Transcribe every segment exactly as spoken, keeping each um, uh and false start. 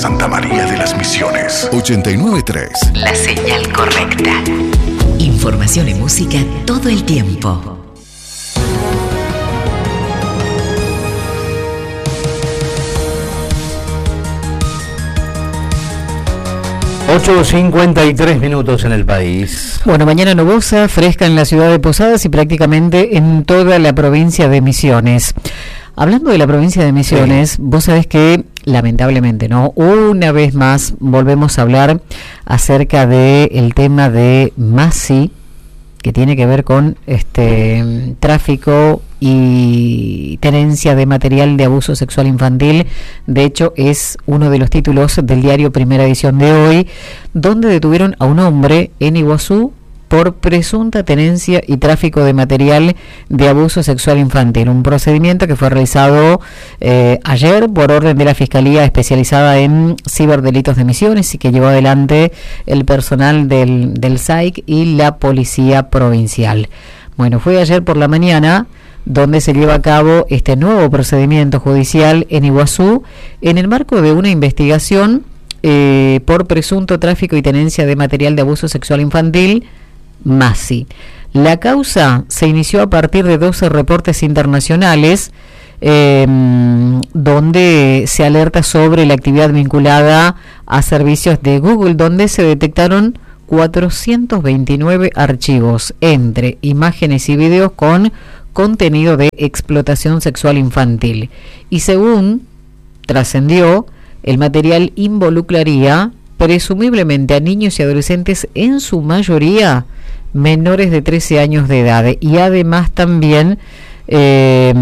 Santa María de las Misiones. ochenta y nueve punto tres. La señal correcta. Información y música todo el tiempo. ocho cincuenta y tres minutos en el país. Bueno, mañana nubosa, fresca en la ciudad de Posadas y prácticamente en toda la provincia de Misiones. Hablando de la provincia de Misiones, sí. Vos sabés que, lamentablemente, ¿no? Una vez más volvemos a hablar acerca del tema de Masi, que tiene que ver con este tráfico y tenencia de material de abuso sexual infantil. De hecho, es uno de los títulos del diario Primera Edición de hoy, donde detuvieron a un hombre en Iguazú por presunta tenencia y tráfico de material de abuso sexual infantil. Un procedimiento que fue realizado eh, ayer por orden de la Fiscalía Especializada en Ciberdelitos de Misiones y que llevó adelante el personal del, del S A I C y la Policía Provincial. Bueno, fue ayer por la mañana donde se lleva a cabo este nuevo procedimiento judicial en Iguazú en el marco de una investigación eh, por presunto tráfico y tenencia de material de abuso sexual infantil, Masi. La causa se inició a partir de doce reportes internacionales eh, donde se alerta sobre la actividad vinculada a servicios de Google, donde se detectaron cuatrocientos veintinueve archivos entre imágenes y videos con contenido de explotación sexual infantil. Y según trascendió, el material involucraría presumiblemente a niños y adolescentes, en su mayoría menores de trece años de edad, y además también eh,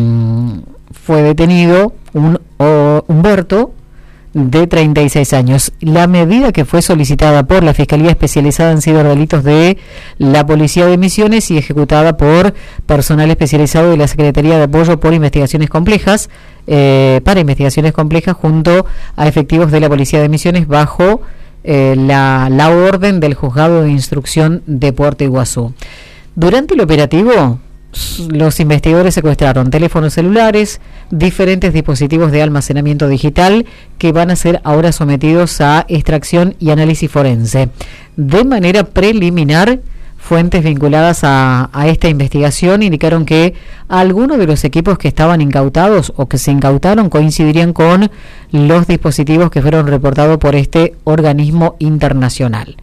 fue detenido un o, Humberto de treinta y seis años. La medida que fue solicitada por la Fiscalía Especializada en Ciberdelitos de la Policía de Misiones y ejecutada por personal especializado de la Secretaría de Apoyo por Investigaciones Complejas, eh, para investigaciones complejas, junto a efectivos de la Policía de Misiones bajo Eh, la, la orden del Juzgado de Instrucción de Puerto Iguazú. Durante el operativo, los investigadores secuestraron teléfonos celulares, diferentes dispositivos de almacenamiento digital que van a ser ahora sometidos a extracción y análisis forense. De manera preliminar, fuentes vinculadas a, a esta investigación indicaron que algunos de los equipos que estaban incautados o que se incautaron coincidirían con los dispositivos que fueron reportados por este organismo internacional.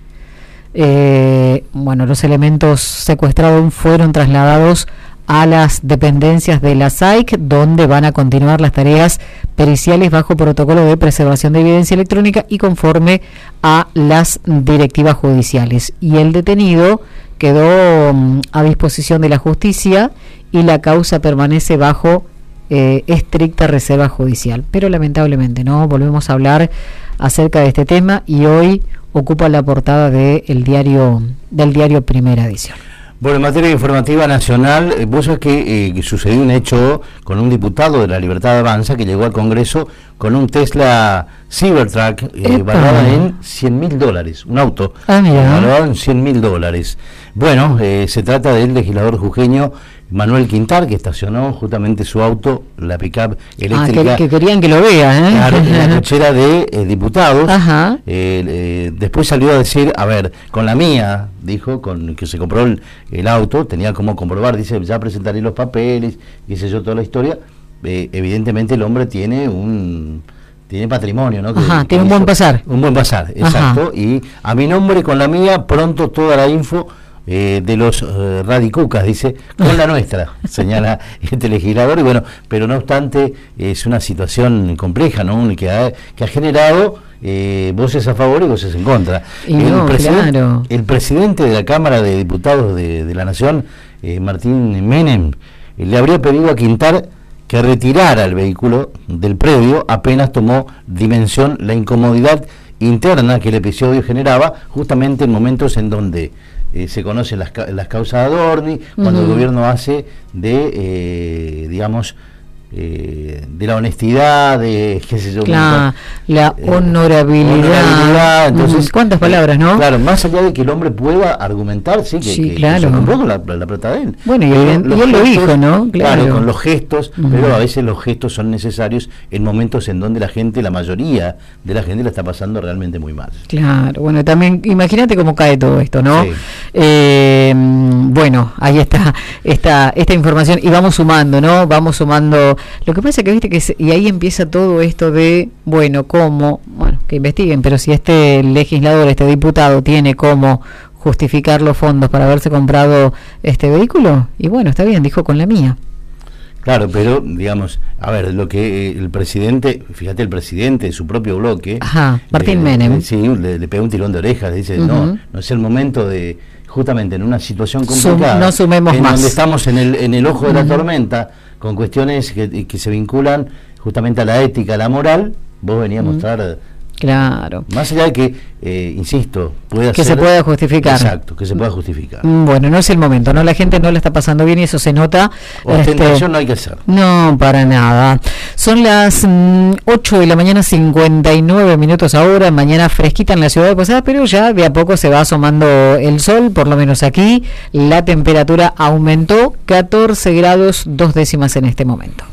Eh, bueno, los elementos secuestrados fueron trasladados a las dependencias de la S A I C, donde van a continuar las tareas periciales bajo protocolo de preservación de evidencia electrónica y conforme a las directivas judiciales. Y el detenido quedó um, a disposición de la justicia y la causa permanece bajo eh, estricta reserva judicial. Pero lamentablemente no volvemos a hablar acerca de este tema y hoy ocupa la portada de el diario del diario Primera Edición. Bueno, en materia informativa nacional, eh, vos sabés que, eh, que sucedió un hecho con un diputado de La Libertad Avanza que llegó al Congreso con un Tesla Cybertruck eh, valorado en cien mil dólares, un auto ah, valorado en cien mil dólares. Bueno, eh, se trata del legislador jujeño Manuel Quintar, que estacionó justamente su auto, la pick-up eléctrica. Ah, que, que querían que lo vea, ¿eh? Claro, en la cochera de eh, diputados. Ajá. Eh, eh, después salió a decir, a ver, con la mía, dijo, con que se compró el, el auto, tenía como comprobar, dice, ya presentaré los papeles, qué sé yo, toda la historia. Eh, evidentemente el hombre tiene un... tiene patrimonio, ¿no? Que, Ajá, que tiene un hizo, buen pasar. Un buen pasar, exacto. Ajá. Y a mi nombre, con la mía, pronto toda la info eh, de los eh, radicucas, dice, con la nuestra, señala este legislador. Y bueno, pero no obstante, es una situación compleja, ¿no? Que ha, que ha generado eh, voces a favor y voces en contra. Y el, no, presidente, claro. el presidente de la Cámara de Diputados de, de la Nación, eh, Martín Menem, eh, le habría pedido a Quintar que retirara el vehículo del predio apenas tomó dimensión la incomodidad interna que el episodio generaba, justamente en momentos en donde eh, se conocen las, las causas de Adorni, cuando uh-huh. el gobierno hace de, eh, digamos, eh, de la honestidad, de qué sé yo, claro, la eh, honorabilidad, honorabilidad. Entonces, cuántas palabras, ¿no? Claro, más allá de que el hombre pueda argumentar, sí, que, sí, que, claro. que se compró con la, la plata de él. Bueno, y, él, y él lo dijo, ¿no? Claro, claro, con los gestos, uh-huh. pero a veces los gestos son necesarios en momentos en donde la gente, la mayoría de la gente la está pasando realmente muy mal. Claro, bueno, también imagínate cómo cae todo esto, ¿no? Sí. Eh, bueno, ahí está esta esta información y vamos sumando, ¿no? Vamos sumando. Lo que pasa que viste que se, y ahí empieza todo esto de, bueno, cómo, bueno, que investiguen, pero si este legislador, este diputado tiene cómo justificar los fondos para haberse comprado este vehículo, y bueno, está bien, dijo con la mía. Claro, pero digamos, a ver, lo que el presidente, fíjate, el presidente de su propio bloque, Ajá, Martín le, Menem, le, sí, le, le pegó un tirón de orejas, le dice, uh-huh. no, no es el momento de, justamente en una situación complicada, Sum, no sumemos en más, donde estamos en el en el ojo de la uh-huh. tormenta, con cuestiones que, que se vinculan justamente a la ética, a la moral, vos venías uh-huh. a mostrar. Claro. Más allá de que, eh, insisto, pueda que ser, se pueda justificar. Exacto, que se pueda justificar. Bueno, no es el momento, ¿no? La gente no la está pasando bien y eso se nota. Ostentación este, no hay que hacer. No, para nada. Son las mm, ocho de la mañana, cincuenta y nueve minutos ahora. Mañana fresquita en la ciudad de Posadas, pero ya de a poco se va asomando el sol, por lo menos aquí. La temperatura aumentó catorce grados, dos décimas en este momento.